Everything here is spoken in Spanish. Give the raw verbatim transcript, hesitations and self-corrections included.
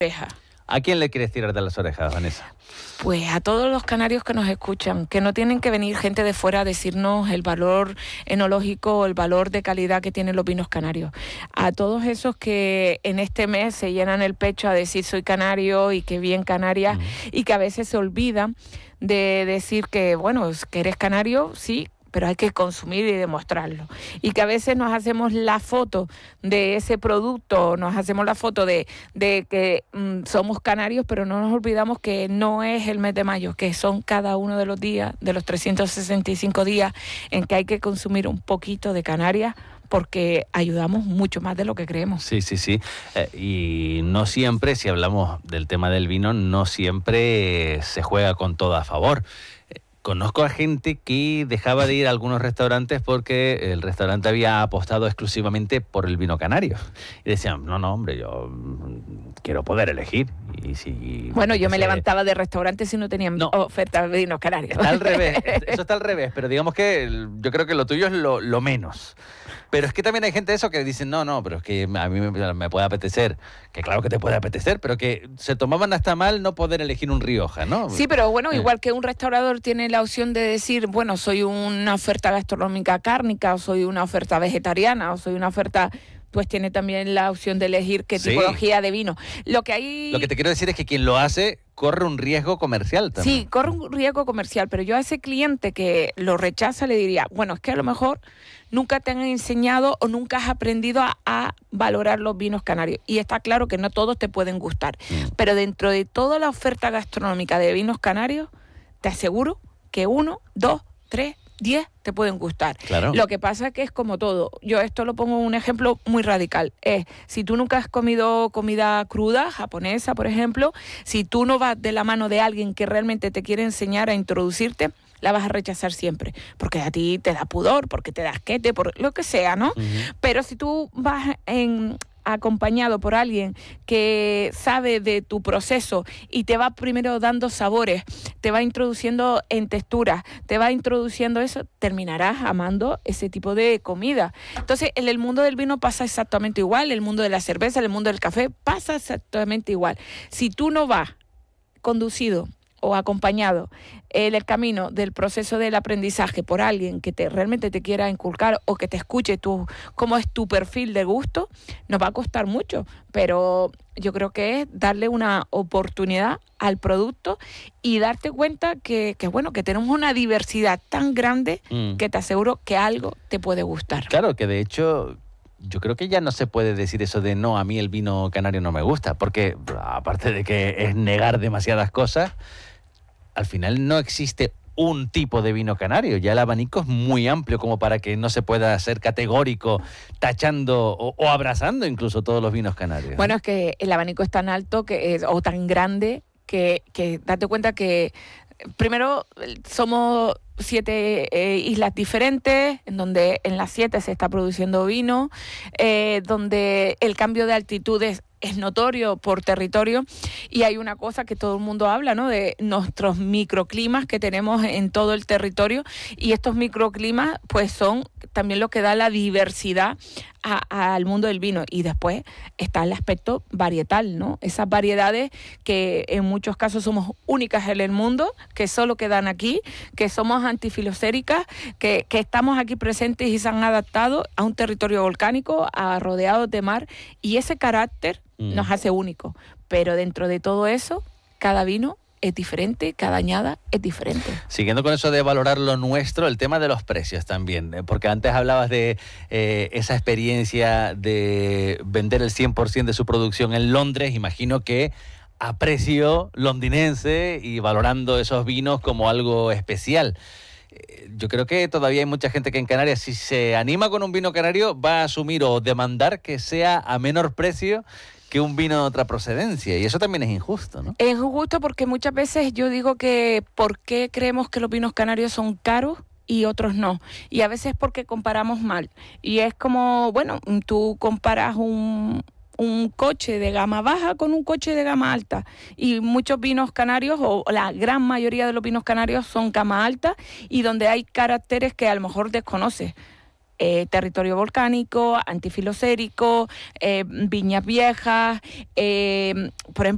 ¿A quién le quieres tirar de las orejas, Vanessa? Pues a todos los canarios que nos escuchan, que no tienen que venir gente de fuera a decirnos el valor enológico o el valor de calidad que tienen los vinos canarios. A todos esos que en este mes se llenan el pecho a decir soy canario y que bien Canarias, mm. y que a veces se olvidan de decir que, bueno, que eres canario, sí, pero hay que consumir y demostrarlo. Y que a veces nos hacemos la foto de ese producto, nos hacemos la foto de, de que mm, somos canarios, pero no nos olvidamos que no es el mes de mayo, que son cada uno de los días, de los trescientos sesenta y cinco días en que hay que consumir un poquito de Canarias, porque ayudamos mucho más de lo que creemos. Sí, sí, sí. Eh, y no siempre, si hablamos del tema del vino, no siempre eh, se juega con todo a favor. Conozco a gente que dejaba de ir a algunos restaurantes porque el restaurante había apostado exclusivamente por el vino canario. Y decían, no, no, hombre, yo quiero poder elegir. Y si, bueno, yo me sé, levantaba de restaurantes si no tenían no, ofertas de vinos canarios. Está al revés, eso está al revés, pero digamos que yo creo que lo tuyo es lo, lo menos. Pero es que también hay gente de eso que dicen, no, no, pero es que a mí me, me puede apetecer, que claro que te puede apetecer, pero que se tomaban hasta mal no poder elegir un Rioja, ¿no? Sí, pero bueno, eh. igual que un restaurador tiene la opción de decir, bueno, soy una oferta gastronómica cárnica, o soy una oferta vegetariana, o soy una oferta... pues tiene también la opción de elegir qué sí. tipología de vino. Lo que hay... Lo que te quiero decir es que quien lo hace corre un riesgo comercial también. Sí, corre un riesgo comercial, pero yo a ese cliente que lo rechaza le diría, bueno, es que a lo mejor nunca te han enseñado o nunca has aprendido a, a valorar los vinos canarios. Y está claro que no todos te pueden gustar, mm. pero dentro de toda la oferta gastronómica de vinos canarios, te aseguro que uno, dos, tres, diez te pueden gustar. Claro. Lo que pasa es que es como todo. Yo esto lo pongo en un ejemplo muy radical. Es, si tú nunca has comido comida cruda, japonesa, por ejemplo, si tú no vas de la mano de alguien que realmente te quiere enseñar a introducirte, la vas a rechazar siempre, porque a ti te da pudor, porque te da asquete, por lo que sea, ¿no? Uh-huh. Pero si tú vas en... acompañado por alguien que sabe de tu proceso y te va primero dando sabores, te va introduciendo en texturas, te va introduciendo eso, terminarás amando ese tipo de comida. Entonces, en el mundo del vino pasa exactamente igual, el mundo de la cerveza, el mundo del café pasa exactamente igual. Si tú no vas conducido o acompañado en el camino del proceso del aprendizaje por alguien que te realmente te quiera inculcar o que te escuche tu, cómo es tu perfil de gusto, nos va a costar mucho, pero yo creo que es darle una oportunidad al producto y darte cuenta que, que bueno, que tenemos una diversidad tan grande mm. que te aseguro que algo te puede gustar. Claro, que de hecho... yo creo que ya no se puede decir eso de no, a mí el vino canario no me gusta, porque aparte de que es negar demasiadas cosas, al final no existe un tipo de vino canario. Ya el abanico es muy amplio como para que no se pueda ser categórico tachando o, o abrazando incluso todos los vinos canarios. Bueno, es que el abanico es tan alto que es, o tan grande que, que date cuenta que primero somos siete eh, islas diferentes, en donde en las siete se está produciendo vino, eh, donde el cambio de altitudes es notorio por territorio, y hay una cosa que todo el mundo habla, ¿no?, de nuestros microclimas que tenemos en todo el territorio, y estos microclimas pues son también lo que da la diversidad a, al mundo del vino. Y después está el aspecto varietal, ¿no? Esas variedades que en muchos casos somos únicas en el mundo, que solo quedan aquí, que somos antifilocéricas, que, que estamos aquí presentes y se han adaptado a un territorio volcánico, a rodeados de mar, y ese carácter mm. nos hace únicos. Pero dentro de todo eso, cada vino es diferente, cada añada es diferente. Siguiendo con eso de valorar lo nuestro, el tema de los precios también, porque antes hablabas de eh, esa experiencia de vender el cien por ciento de su producción en Londres, imagino que a precio londinense y valorando esos vinos como algo especial. Yo creo que todavía hay mucha gente que en Canarias, si se anima con un vino canario, va a asumir o demandar que sea a menor precio que un vino de otra procedencia, y eso también es injusto, ¿no? Es injusto porque muchas veces yo digo que ¿por qué creemos que los vinos canarios son caros y otros no? Y a veces porque comparamos mal. Y es como, bueno, tú comparas un... un coche de gama baja con un coche de gama alta, y muchos vinos canarios, o la gran mayoría de los vinos canarios, son gama alta y donde hay caracteres que a lo mejor desconoces. Eh, territorio volcánico, antifilocérico, eh, viñas viejas, eh, por ejemplo,